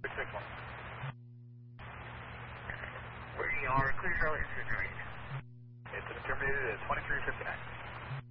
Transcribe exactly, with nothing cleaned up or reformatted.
six one. We are clear to go into range. It's been terminated at twenty-three fifty-nine.